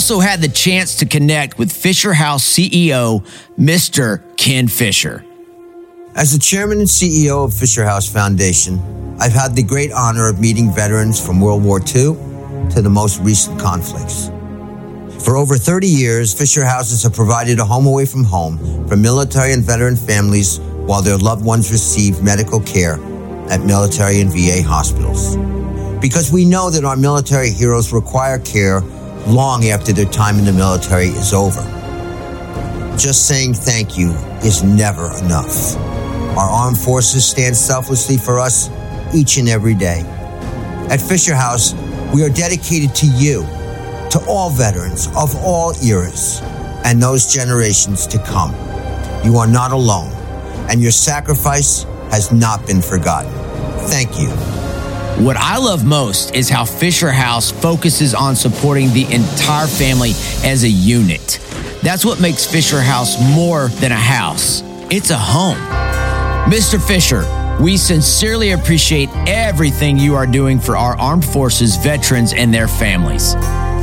also had the chance to connect with Fisher House CEO, Mr. Ken Fisher. As the chairman and CEO of Fisher House Foundation, I've had the great honor of meeting veterans from World War II to the most recent conflicts. For over 30 years, Fisher Houses have provided a home away from home for military and veteran families while their loved ones receive medical care at military and VA hospitals. Because we know that our military heroes require care long after their time in the military is over. Just saying thank you is never enough. Our armed forces stand selflessly for us each and every day. At Fisher House, we are dedicated to you, to all veterans of all eras, and those generations to come. You are not alone, and your sacrifice has not been forgotten. Thank you. What I love most is how Fisher House focuses on supporting the entire family as a unit. That's what makes Fisher House more than a house. It's a home. Mr. Fisher, we sincerely appreciate everything you are doing for our armed forces, veterans, and their families.